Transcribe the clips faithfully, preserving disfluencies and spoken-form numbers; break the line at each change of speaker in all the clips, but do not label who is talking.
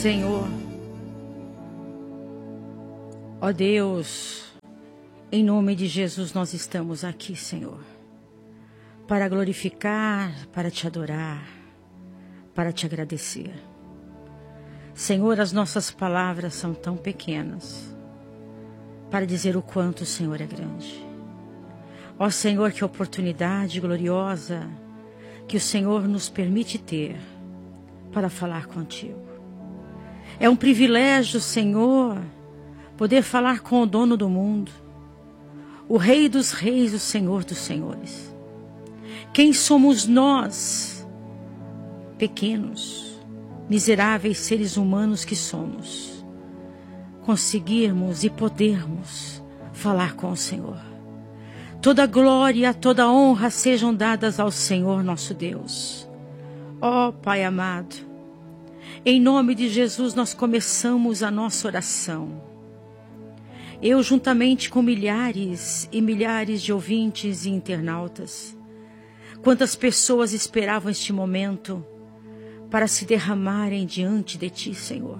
Senhor, ó Deus, em nome de Jesus nós estamos aqui, Senhor, para glorificar, para te adorar, para te agradecer. Senhor, as nossas palavras são tão pequenas para dizer o quanto o Senhor é grande. Ó Senhor, que oportunidade gloriosa que o Senhor nos permite ter para falar contigo. É um privilégio, Senhor, poder falar com o dono do mundo, o Rei dos Reis, o Senhor dos Senhores. Quem somos nós, pequenos, miseráveis seres humanos que somos, conseguirmos e podermos falar com o Senhor? Toda glória, toda honra sejam dadas ao Senhor nosso Deus. Ó Pai amado, em nome de Jesus nós começamos a nossa oração. Eu, juntamente com milhares e milhares de ouvintes e internautas, quantas pessoas esperavam este momento para se derramarem diante de Ti, Senhor.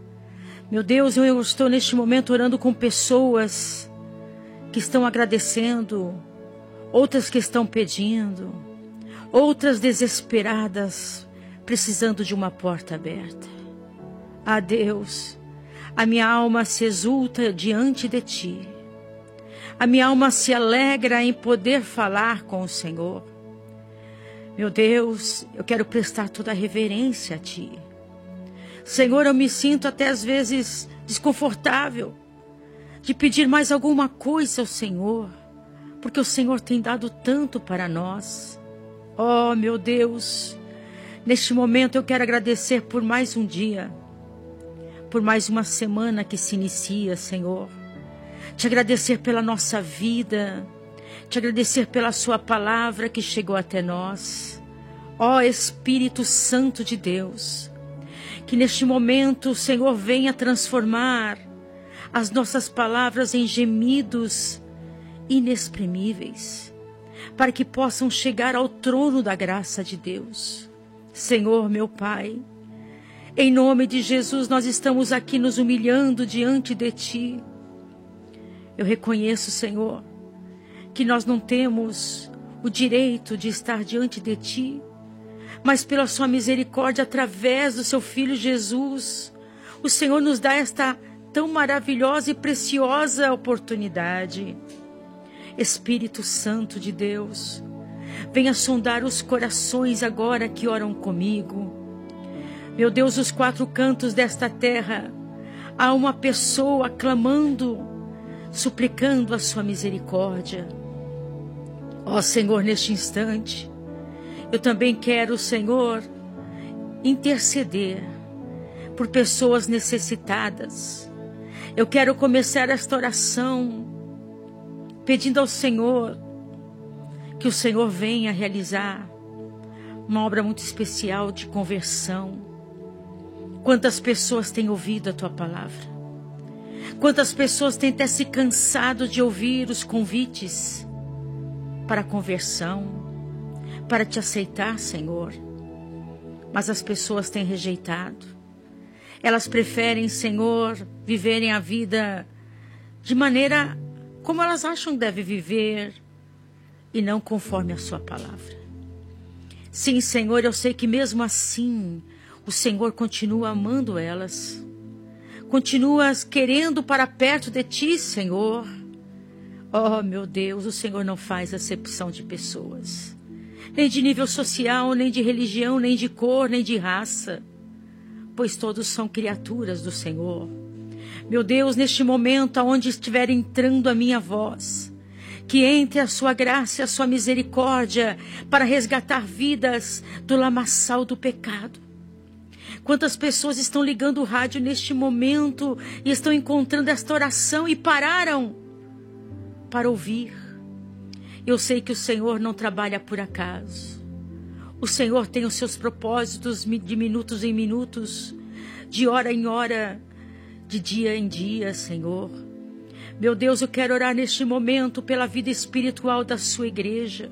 Meu Deus, eu estou neste momento orando com pessoas que estão agradecendo, outras que estão pedindo, outras desesperadas, precisando de uma porta aberta. Ah, Deus, a minha alma se exulta diante de Ti. A minha alma se alegra em poder falar com o Senhor. Meu Deus, eu quero prestar toda a reverência a Ti. Senhor, eu me sinto até às vezes desconfortável de pedir mais alguma coisa ao Senhor, porque o Senhor tem dado tanto para nós. Oh, meu Deus, neste momento eu quero agradecer por mais um dia, por mais uma semana que se inicia, Senhor. Te agradecer pela nossa vida, te agradecer pela Sua palavra que chegou até nós. Ó Espírito Santo de Deus, que neste momento o Senhor venha transformar as nossas palavras em gemidos inexprimíveis, para que possam chegar ao trono da graça de Deus. Senhor, meu Pai, em nome de Jesus, nós estamos aqui nos humilhando diante de Ti. Eu reconheço, Senhor, que nós não temos o direito de estar diante de Ti, mas pela Sua misericórdia, através do Seu Filho Jesus, o Senhor nos dá esta tão maravilhosa e preciosa oportunidade. Espírito Santo de Deus, venha sondar os corações agora que oram comigo. Meu Deus, os quatro cantos desta terra, há uma pessoa clamando, suplicando a Sua misericórdia. Ó Senhor, neste instante, eu também quero, Senhor, interceder por pessoas necessitadas. Eu quero começar esta oração pedindo ao Senhor que o Senhor venha realizar uma obra muito especial de conversão. Quantas pessoas têm ouvido a Tua palavra? Quantas pessoas têm até se cansado de ouvir os convites para a conversão, para Te aceitar, Senhor? Mas as pessoas têm rejeitado. Elas preferem, Senhor, viverem a vida de maneira como elas acham que devem viver e não conforme a Sua palavra. Sim, Senhor, eu sei que mesmo assim o Senhor continua amando elas, continua querendo para perto de Ti, Senhor. Oh, meu Deus, o Senhor não faz acepção de pessoas, nem de nível social, nem de religião, nem de cor, nem de raça, pois todos são criaturas do Senhor. Meu Deus, neste momento aonde estiver entrando a minha voz, que entre a Sua graça e a Sua misericórdia para resgatar vidas do lamaçal do pecado. Quantas pessoas estão ligando o rádio neste momento e estão encontrando esta oração e pararam para ouvir. Eu sei que o Senhor não trabalha por acaso. O Senhor tem os seus propósitos de minutos em minutos, de hora em hora, de dia em dia, Senhor. Meu Deus, eu quero orar neste momento pela vida espiritual da Sua igreja.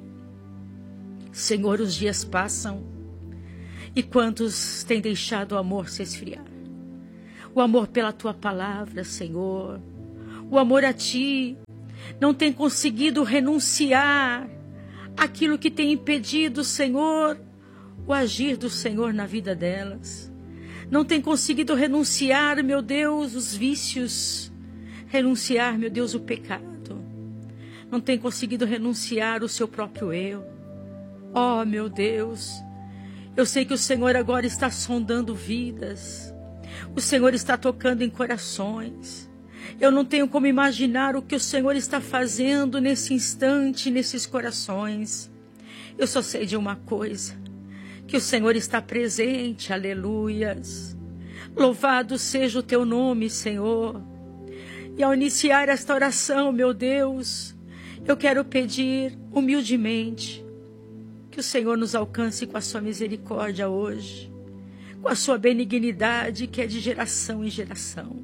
Senhor, os dias passam e quantos têm deixado o amor se esfriar? o amor pela tua palavra, Senhor, o amor a ti, não tem conseguido renunciar àquilo que tem impedido, Senhor, o agir do Senhor na vida delas. Não tem conseguido renunciar, meu Deus, os vícios, renunciar, meu Deus, o pecado. Não tem conseguido renunciar o seu próprio eu. Oh, meu Deus, eu sei que o Senhor agora está sondando vidas. O Senhor está tocando em corações. Eu não tenho como imaginar o que o Senhor está fazendo nesse instante, nesses corações. Eu só sei de uma coisa, que o Senhor está presente, aleluias. Louvado seja o teu nome, Senhor. E ao iniciar esta oração, meu Deus, eu quero pedir humildemente que o Senhor nos alcance com a sua misericórdia hoje, com a sua benignidade que é de geração em geração.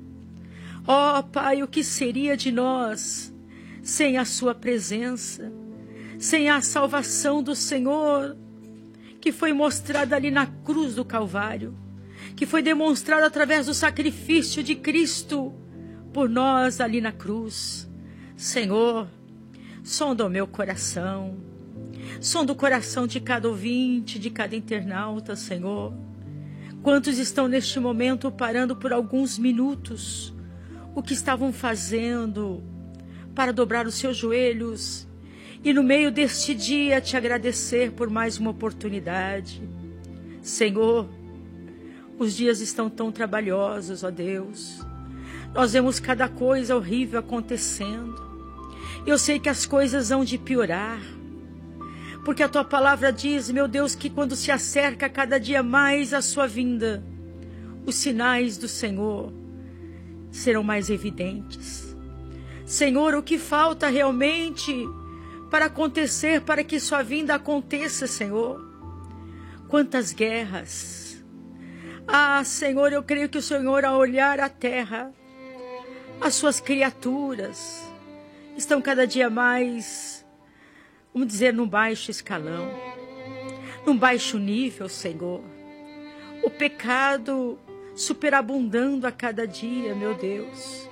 Ó, Pai, o que seria de nós sem a sua presença, sem a salvação do Senhor, que foi mostrada ali na cruz do Calvário, que foi demonstrada através do sacrifício de Cristo por nós ali na cruz. Senhor, sonda o meu coração, sonda o coração de cada ouvinte, de cada internauta, Senhor. Quantos estão neste momento parando por alguns minutos o que estavam fazendo para dobrar os seus joelhos e no meio deste dia te agradecer por mais uma oportunidade. Senhor, os dias estão tão trabalhosos, ó Deus. Nós vemos cada coisa horrível acontecendo. Eu sei que as coisas hão de piorar, porque a tua palavra diz, meu Deus, que quando se acerca cada dia mais a sua vinda, os sinais do Senhor serão mais evidentes. Senhor, o que falta realmente para acontecer, para que sua vinda aconteça, Senhor? Quantas guerras! Ah, Senhor, eu creio que o Senhor, ao olhar a terra, as suas criaturas estão cada dia mais, vamos dizer, num baixo escalão, num baixo nível, Senhor. O pecado superabundando a cada dia, meu Deus.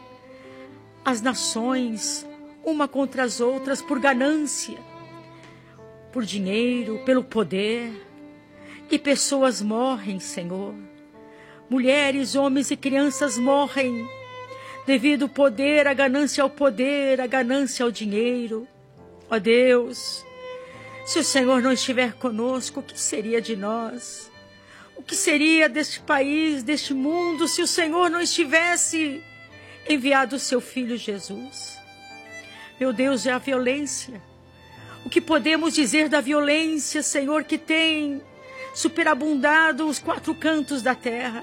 As nações, uma contra as outras, por ganância, por dinheiro, pelo poder. E pessoas morrem, Senhor. Mulheres, homens e crianças morrem devido ao poder, a ganância ao poder, a ganância ao dinheiro. Ó Deus, se o Senhor não estiver conosco, o que seria de nós? O que seria deste país, deste mundo, se o Senhor não estivesse enviado o seu Filho Jesus? Meu Deus, é a violência. O que podemos dizer da violência, Senhor, que tem superabundado os quatro cantos da terra?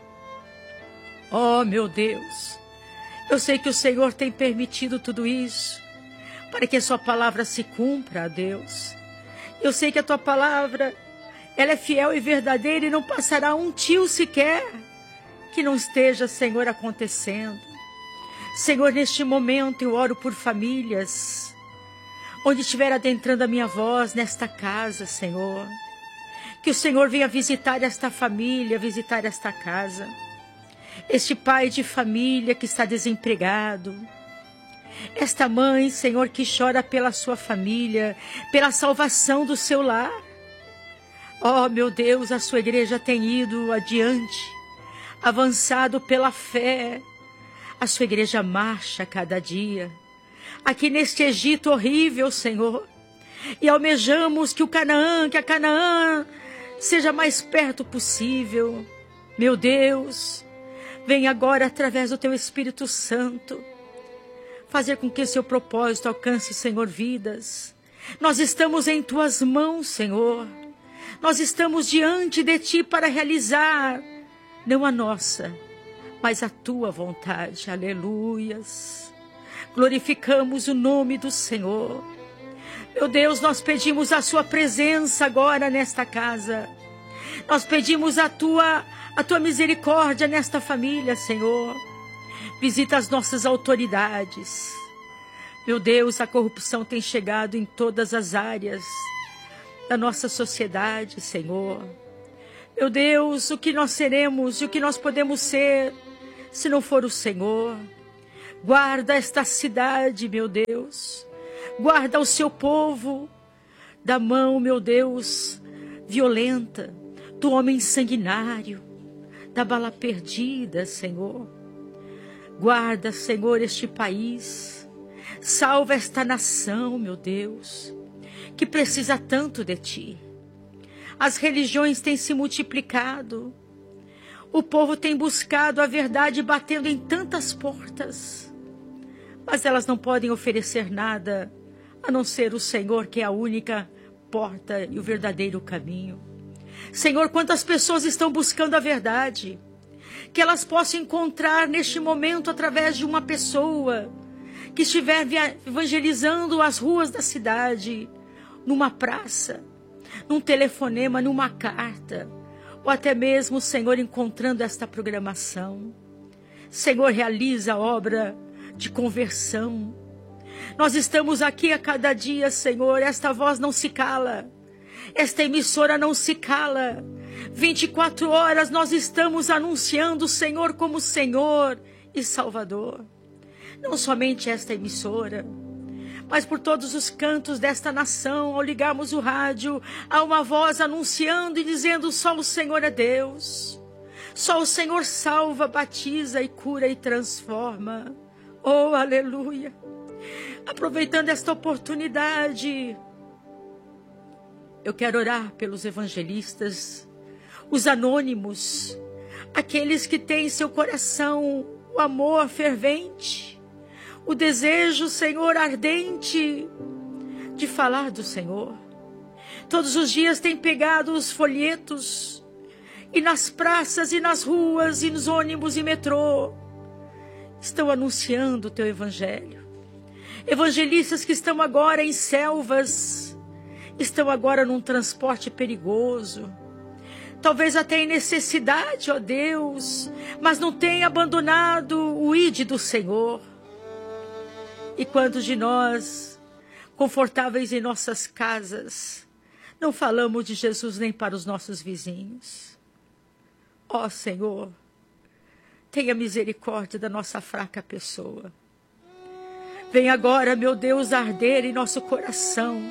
Oh, meu Deus, eu sei que o Senhor tem permitido tudo isso para que a sua palavra se cumpra, Deus. Eu sei que a tua palavra, ela é fiel e verdadeira e não passará um tio sequer que não esteja, Senhor, acontecendo. Senhor, neste momento eu oro por famílias, onde estiver adentrando a minha voz nesta casa, Senhor. Que o Senhor venha visitar esta família, visitar esta casa. Este pai de família que está desempregado. Esta mãe, Senhor, que chora pela sua família, pela salvação do seu lar. Oh, meu Deus, a sua igreja tem ido adiante, avançado pela fé. A sua igreja marcha cada dia, aqui neste Egito horrível, Senhor. E almejamos que o Canaã, que a Canaã seja mais perto possível. Meu Deus, vem agora através do teu Espírito Santo, fazer com que seu propósito alcance, Senhor, vidas. Nós estamos em tuas mãos, Senhor. Nós estamos diante de ti para realizar, não a nossa, mas a tua vontade. Aleluias. Glorificamos o nome do Senhor. Meu Deus, nós pedimos a sua presença agora nesta casa. Nós pedimos a tua, a tua misericórdia nesta família, Senhor. Visita as nossas autoridades. Meu Deus, a corrupção tem chegado em todas as áreas da nossa sociedade, Senhor. Meu Deus, o que nós seremos e o que nós podemos ser se não for o Senhor. Guarda esta cidade, meu Deus. Guarda o seu povo da mão, meu Deus, violenta, do homem sanguinário, da bala perdida, Senhor. Guarda, Senhor, este país. Salva esta nação, meu Deus, que precisa tanto de Ti. As religiões têm se multiplicado. O povo tem buscado a verdade batendo em tantas portas. Mas elas não podem oferecer nada a não ser o Senhor, que é a única porta e o verdadeiro caminho. Senhor, quantas pessoas estão buscando a verdade, que elas possam encontrar neste momento através de uma pessoa que estiver evangelizando as ruas da cidade, numa praça, num telefonema, numa carta, ou até mesmo, Senhor, encontrando esta programação. Senhor, realiza a obra de conversão. Nós estamos aqui a cada dia, Senhor, esta voz não se cala, esta emissora não se cala. vinte e quatro horas nós estamos anunciando o Senhor como Senhor e Salvador. Não somente esta emissora, mas por todos os cantos desta nação, ao ligarmos o rádio, há uma voz anunciando e dizendo: só o Senhor é Deus. Só o Senhor salva, batiza e cura e transforma. Oh, aleluia! Aproveitando esta oportunidade, eu quero orar pelos evangelistas, os anônimos, aqueles que têm em seu coração o amor fervente, o desejo, Senhor, ardente de falar do Senhor. Todos os dias têm pegado os folhetos e nas praças e nas ruas e nos ônibus e metrô estão anunciando o teu evangelho. Evangelistas que estão agora em selvas, estão agora num transporte perigoso, talvez até em necessidade, ó Deus, mas não têm abandonado o ide do Senhor. E quantos de nós, confortáveis em nossas casas, não falamos de Jesus nem para os nossos vizinhos? Ó Senhor, tenha misericórdia da nossa fraca pessoa. Vem agora, meu Deus, arder em nosso coração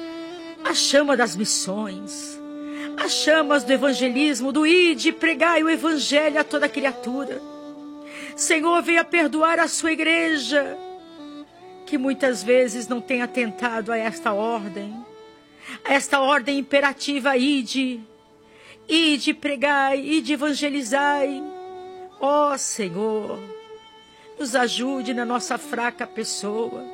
a chama das missões, as chamas do evangelismo, do ide, pregai o evangelho a toda criatura. Senhor, venha perdoar a sua igreja, que muitas vezes não tem atentado a esta ordem, a esta ordem imperativa: ide, ide, pregai, ide, evangelizai. Ó Senhor, nos ajude na nossa fraca pessoa.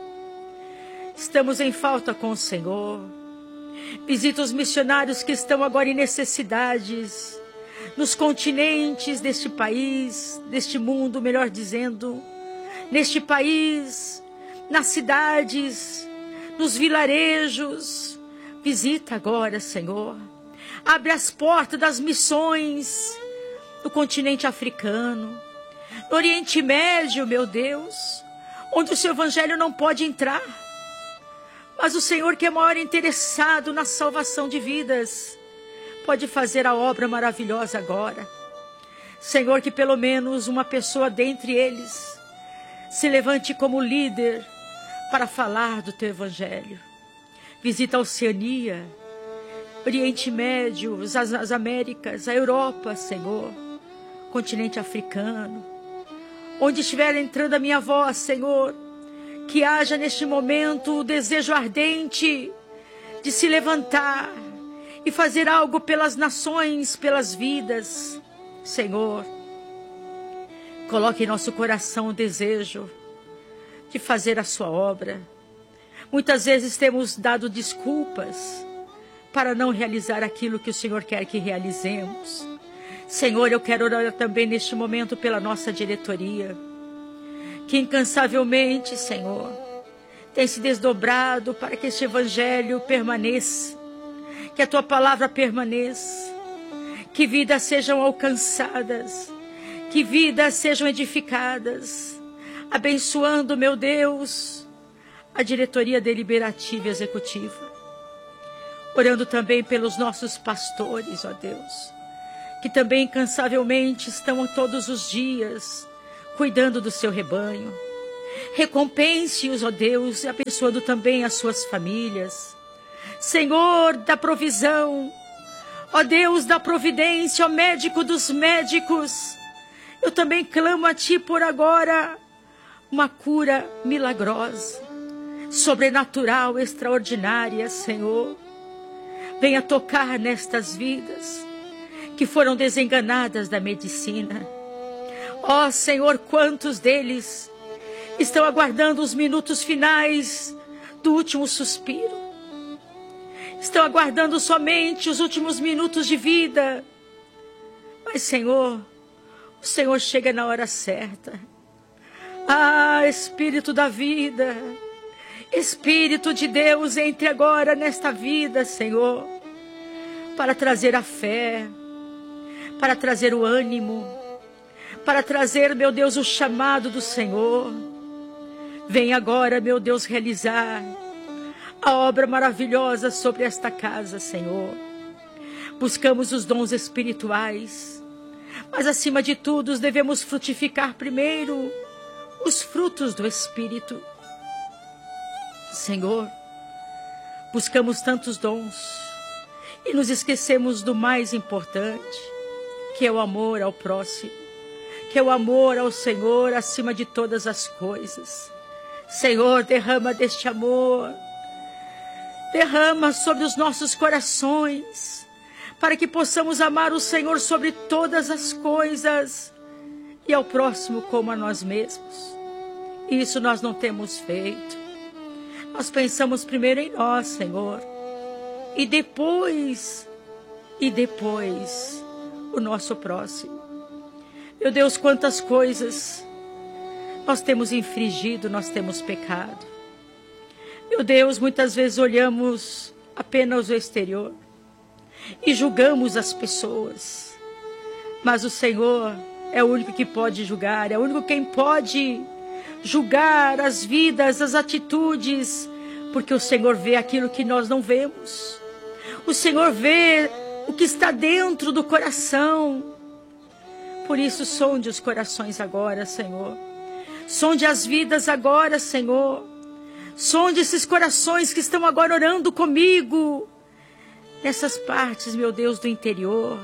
Estamos em falta com o Senhor. Visita os missionários que estão agora em necessidades, nos continentes deste país, deste mundo, melhor dizendo, neste país, nas cidades, nos vilarejos. Visita agora, Senhor. Abre as portas das missões no continente africano, no Oriente Médio, meu Deus, onde o seu evangelho não pode entrar. Mas o Senhor, que é maior interessado na salvação de vidas, pode fazer a obra maravilhosa agora. Senhor, que pelo menos uma pessoa dentre eles se levante como líder para falar do teu evangelho. Visita a Oceania, Oriente Médio, as, as Américas, a Europa, Senhor, continente africano. Onde estiver entrando a minha voz, Senhor, que haja neste momento o desejo ardente de se levantar e fazer algo pelas nações, pelas vidas. Senhor, coloque em nosso coração o desejo de fazer a sua obra. Muitas vezes temos dado desculpas para não realizar aquilo que o Senhor quer que realizemos. Senhor, eu quero orar também neste momento pela nossa diretoria, que incansavelmente, Senhor, tem se desdobrado para que este evangelho permaneça, que a tua palavra permaneça, que vidas sejam alcançadas, que vidas sejam edificadas, abençoando, meu Deus, a diretoria deliberativa e executiva. Orando também pelos nossos pastores, ó Deus, que também incansavelmente estão todos os dias cuidando do seu rebanho. Recompense-os, ó Deus, abençoando também as suas famílias. Senhor da provisão, ó Deus da providência, ó médico dos médicos, eu também clamo a Ti por agora uma cura milagrosa, sobrenatural, extraordinária, Senhor. Venha tocar nestas vidas que foram desenganadas da medicina. Ó Senhor, quantos deles estão aguardando os minutos finais do último suspiro. Estão aguardando somente os últimos minutos de vida. Mas, Senhor, o Senhor chega na hora certa. Ah, Espírito da vida, Espírito de Deus, entre agora nesta vida, Senhor, para trazer a fé, para trazer o ânimo, para trazer, meu Deus, o chamado do Senhor. Vem agora, meu Deus, realizar a obra maravilhosa sobre esta casa, Senhor. Buscamos os dons espirituais, mas acima de tudo devemos frutificar primeiro os frutos do Espírito. Senhor, buscamos tantos dons e nos esquecemos do mais importante, que é o amor ao próximo, que é o amor ao Senhor acima de todas as coisas. Senhor, derrama deste amor, derrama sobre os nossos corações, para que possamos amar o Senhor sobre todas as coisas e ao próximo como a nós mesmos. Isso nós não temos feito. Nós pensamos primeiro em nós, Senhor, e depois, e depois, o nosso próximo. Meu Deus, quantas coisas nós temos infringido, nós temos pecado. Meu Deus, muitas vezes olhamos apenas o exterior e julgamos as pessoas. Mas o Senhor é o único que pode julgar, é o único quem pode julgar as vidas, as atitudes, porque o Senhor vê aquilo que nós não vemos. O Senhor vê o que está dentro do coração. Por isso, sonde os corações agora, Senhor. Sonde as vidas agora, Senhor. Sonde esses corações que estão agora orando comigo. Nessas partes, meu Deus, do interior,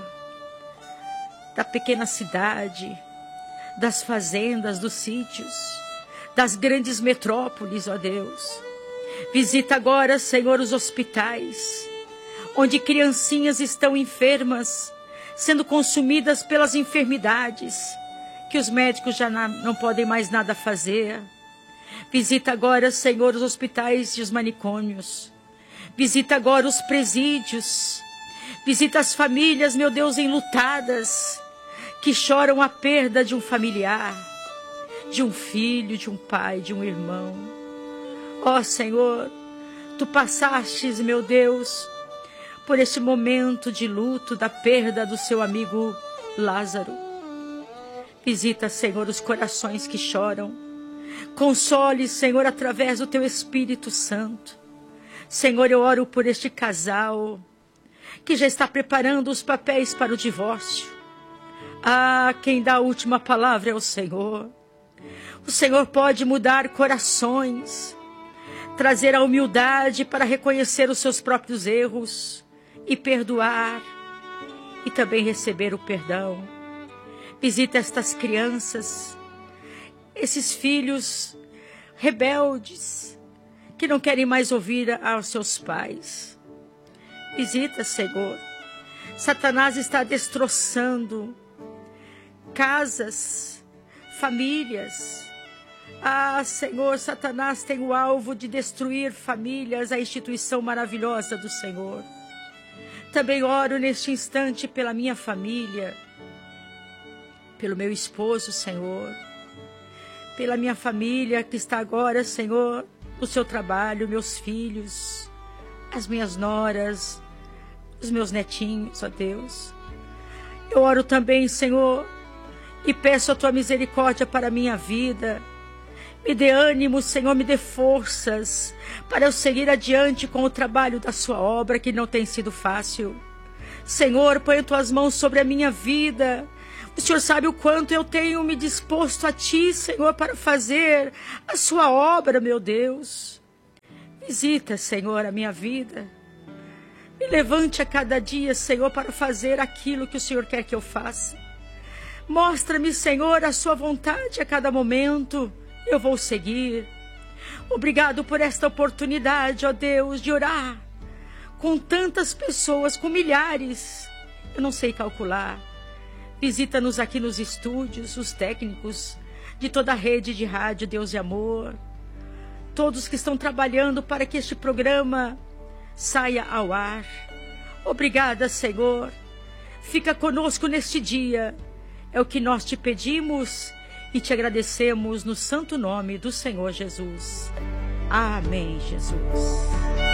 da pequena cidade, das fazendas, dos sítios, das grandes metrópoles, ó Deus. Visita agora, Senhor, os hospitais, onde criancinhas estão enfermas, sendo consumidas pelas enfermidades, que os médicos já não podem mais nada fazer. Visita agora, Senhor, os hospitais e os manicômios. Visita agora os presídios. Visita as famílias, meu Deus, enlutadas, que choram a perda de um familiar, de um filho, de um pai, de um irmão. Ó Senhor, Tu passastes, meu Deus, por esse momento de luto da perda do seu amigo Lázaro. Visita, Senhor, os corações que choram. Console, Senhor, através do Teu Espírito Santo. Senhor, eu oro por este casal que já está preparando os papéis para o divórcio. Ah, quem dá a última palavra é o Senhor. O Senhor pode mudar corações, trazer a humildade para reconhecer os seus próprios erros e perdoar, e também receber o perdão. Visita estas crianças, esses filhos rebeldes, que não querem mais ouvir aos seus pais. Visita, Senhor. Satanás está destroçando casas, famílias. Ah, Senhor, Satanás tem o alvo de destruir famílias, a instituição maravilhosa do Senhor. Também oro neste instante pela minha família, pelo meu esposo, Senhor, pela minha família que está agora, Senhor, no seu trabalho, meus filhos, as minhas noras, os meus netinhos, ó Deus. Eu oro também, Senhor, e peço a Tua misericórdia para a minha vida. Me dê ânimo, Senhor, me dê forças para eu seguir adiante com o trabalho da Sua obra, que não tem sido fácil. Senhor, põe Tuas mãos sobre a minha vida. O Senhor sabe o quanto eu tenho me disposto a Ti, Senhor, para fazer a Sua obra, meu Deus. Visita, Senhor, a minha vida. Me levante a cada dia, Senhor, para fazer aquilo que o Senhor quer que eu faça. Mostra-me, Senhor, a Sua vontade a cada momento. Eu vou seguir. Obrigado por esta oportunidade, ó Deus, de orar com tantas pessoas, com milhares. Eu não sei calcular. Visita-nos aqui nos estúdios, os técnicos de toda a rede de rádio Deus e Amor. Todos que estão trabalhando para que este programa saia ao ar. Obrigada, Senhor. Fica conosco neste dia. É o que nós te pedimos e te agradecemos no santo nome do Senhor Jesus. Amém, Jesus.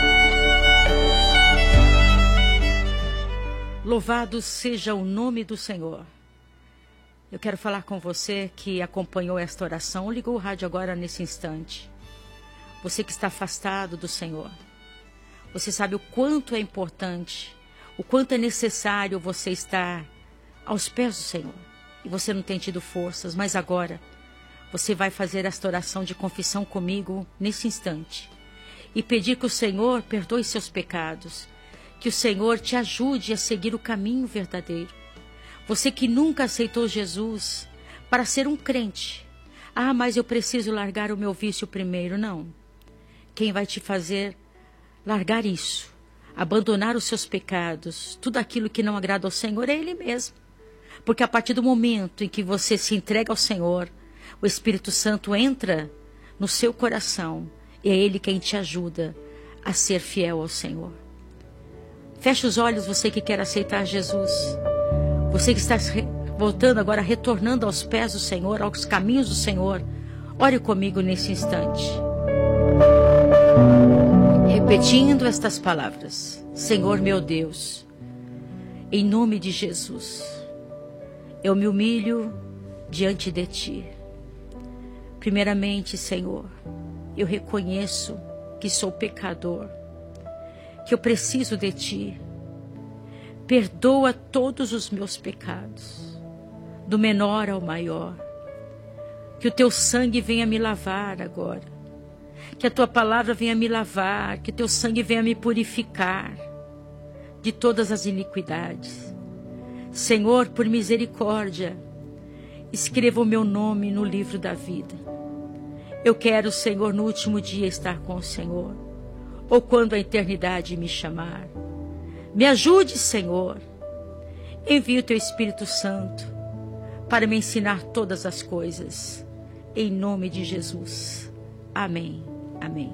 Louvado seja o nome do Senhor. Eu quero falar com você que acompanhou esta oração, ligou o rádio agora nesse instante. Você que está afastado do Senhor. Você sabe o quanto é importante, o quanto é necessário você estar aos pés do Senhor. E você não tem tido forças, mas agora você vai fazer esta oração de confissão comigo nesse instante. E pedir que o Senhor perdoe seus pecados. Que o Senhor te ajude a seguir o caminho verdadeiro. Você que nunca aceitou Jesus para ser um crente. Ah, mas eu preciso largar o meu vício primeiro. Não. Quem vai te fazer largar isso, abandonar os seus pecados, tudo aquilo que não agrada ao Senhor é Ele mesmo. Porque a partir do momento em que você se entrega ao Senhor, o Espírito Santo entra no seu coração e é Ele quem te ajuda a ser fiel ao Senhor. Feche os olhos, você que quer aceitar Jesus. Você que está voltando agora, retornando aos pés do Senhor, aos caminhos do Senhor. Ore comigo nesse instante. Repetindo estas palavras. Senhor meu Deus, em nome de Jesus, eu me humilho diante de Ti. Primeiramente, Senhor, eu reconheço que sou pecador, que eu preciso de Ti. Perdoa todos os meus pecados, do menor ao maior. Que o Teu sangue venha me lavar agora. Que a Tua palavra venha me lavar, que o Teu sangue venha me purificar de todas as iniquidades. Senhor, por misericórdia, escreva o meu nome no livro da vida. Eu quero, Senhor, no último dia estar com o Senhor, ou quando a eternidade me chamar. Me ajude, Senhor. Envie o Teu Espírito Santo para me ensinar todas as coisas. Em nome de Jesus. Amém. Amém.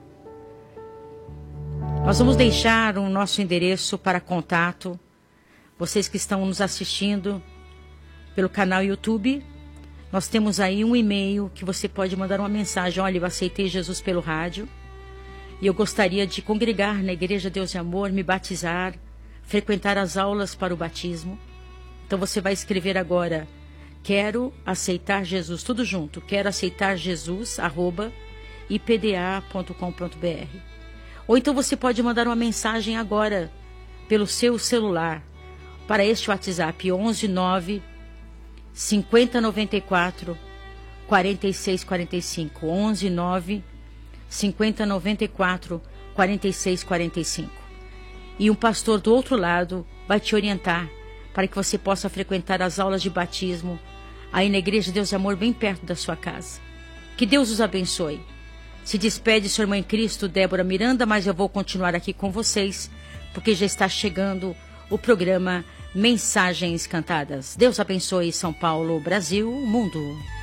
Nós vamos deixar o nosso endereço para contato. Vocês que estão nos assistindo pelo canal YouTube, nós temos aí um e-mail que você pode mandar uma mensagem. Olha, eu aceitei Jesus pelo rádio e eu gostaria de congregar na Igreja Deus e Amor, me batizar, frequentar as aulas para o batismo. Então você vai escrever agora, quero aceitar Jesus, tudo junto, quero aceitar Jesus, arroba, i p d a ponto com ponto b r. Ou então você pode mandar uma mensagem agora pelo seu celular para este WhatsApp onze nove cinquenta noventa e quatro quarenta e seis quarenta e cinco, onze nove cinquenta noventa e quatro quarenta e seis quarenta e cinco. E um pastor do outro lado vai te orientar para que você possa frequentar as aulas de batismo aí na Igreja Deus e Amor, bem perto da sua casa. Que Deus os abençoe. Se despede sua irmã em Cristo, Débora Miranda, mas eu vou continuar aqui com vocês, porque já está chegando o programa Mensagens Cantadas. Deus abençoe São Paulo, Brasil, mundo.